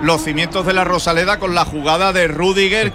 los cimientos de la Rosaleda con la jugada de Rüdiger,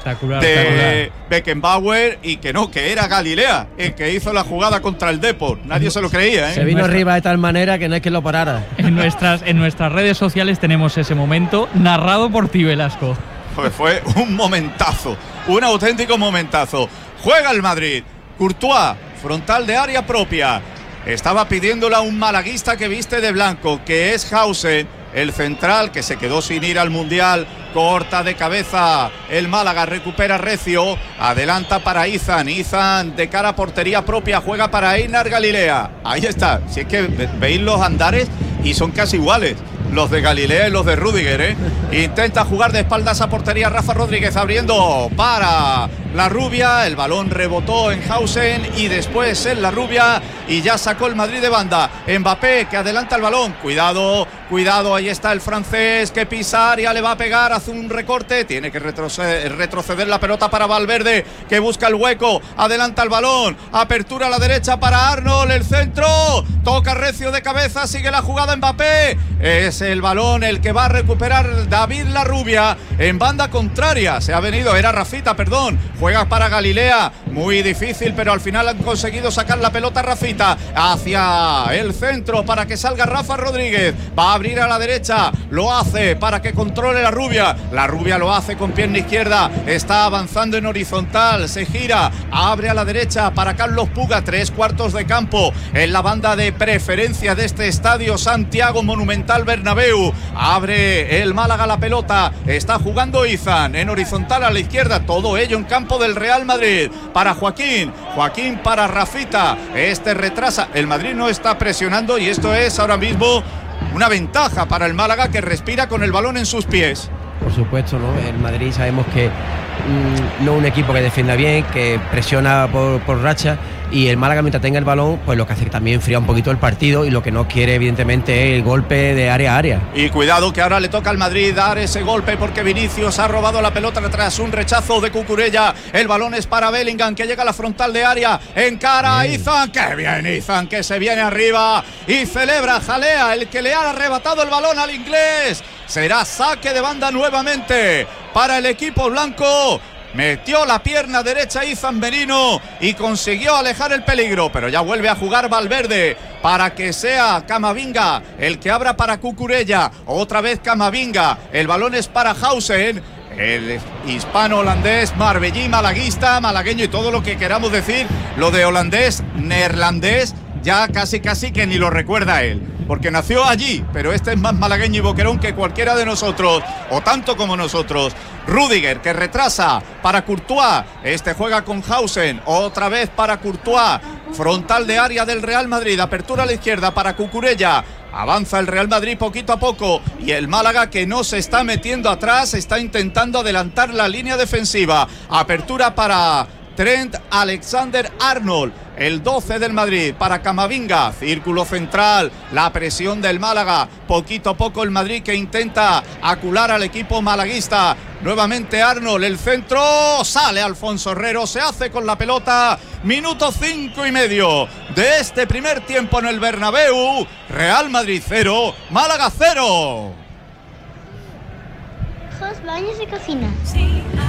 de Beckenbauer, y que era Galilea el que hizo la jugada contra el Depor. Nadie se lo creía, ¿eh? Se vino arriba de tal manera que no hay quien lo parara. En nuestras redes sociales tenemos ese momento narrado por ti, Velasco. Pues fue un momentazo, un auténtico momentazo. Juega el Madrid. Courtois, frontal de área propia. Estaba pidiéndola a un malaguista que viste de blanco, que es Hausen, el central que se quedó sin ir al Mundial. Corta de cabeza el Málaga, recupera Recio, adelanta para Izan de cara a portería propia, juega para Einar Galilea. Ahí está, si es que veis los andares y son casi iguales los de Galilea y los de Rüdiger, ¿eh? Intenta jugar de espaldas a portería Rafa Rodríguez, abriendo para la Rubia, el balón rebotó en Hausen y después en la Rubia, y ya sacó el Madrid de banda. Mbappé que adelanta el balón, cuidado, ahí está el francés que pisa área, le va a pegar, hace un recorte, tiene que retroceder la pelota para Valverde, que busca el hueco, adelanta el balón, apertura a la derecha para Arnold, el centro, toca Recio de cabeza, sigue la jugada Mbappé, es el balón el que va a recuperar David Larrubia en banda contraria, se ha venido, era Rafita, perdón, juega para Galilea, muy difícil, pero al final han conseguido sacar la pelota Rafita hacia el centro para que salga Rafa Rodríguez, va a abrir a la derecha, lo hace para que controle la Rubia lo hace con pierna izquierda, está avanzando en horizontal, se gira, abre a la derecha para Carlos Puga, 3/4 de campo en la banda de preferencia de este estadio Santiago Monumental Bernabéu, abre el Málaga la pelota, está jugando Izan en horizontal a la izquierda, todo ello en campo del Real Madrid, para Joaquín para Rafita, este retrasa, el Madrid no está presionando y esto es ahora mismo una ventaja para el Málaga, que respira con el balón en sus pies. Por supuesto, ¿no? El Madrid sabemos que no es un equipo que defienda bien, que presiona por racha, y el Málaga mientras tenga el balón, pues lo que hace que también enfría un poquito el partido, y lo que no quiere evidentemente es el golpe de área a área. Y cuidado que ahora le toca al Madrid dar ese golpe, porque Vinicius ha robado la pelota tras un rechazo de Cucurella, el balón es para Bellingham, que llega a la frontal de área, encara a Izan, que bien Izan, que se viene arriba y celebra, jalea, el que le ha arrebatado el balón al inglés. Será saque de banda nuevamente para el equipo blanco. Metió la pierna derecha Izan Merino y consiguió alejar el peligro, pero ya vuelve a jugar Valverde para que sea Camavinga el que abra para Cucurella. Otra vez Camavinga, el balón es para Hausen, el hispano-holandés, marbellí, malaguista, malagueño y todo lo que queramos decir. Lo de holandés, neerlandés, ya casi que ni lo recuerda él, porque nació allí, pero este es más malagueño y boquerón que cualquiera de nosotros, o tanto como nosotros. Rüdiger, que retrasa para Courtois, este juega con Hausen, otra vez para Courtois, frontal de área del Real Madrid, apertura a la izquierda para Cucurella, avanza el Real Madrid poquito a poco, y el Málaga, que no se está metiendo atrás, está intentando adelantar la línea defensiva, apertura para Trent Alexander-Arnold, el 12 del Madrid, para Camavinga, círculo central, la presión del Málaga, poquito a poco el Madrid que intenta acular al equipo malaguista, nuevamente Arnold, el centro, sale Alfonso Herrero, se hace con la pelota, minuto 5 y medio de este primer tiempo en el Bernabéu, Real Madrid 0, Málaga 0. Baños y cocina.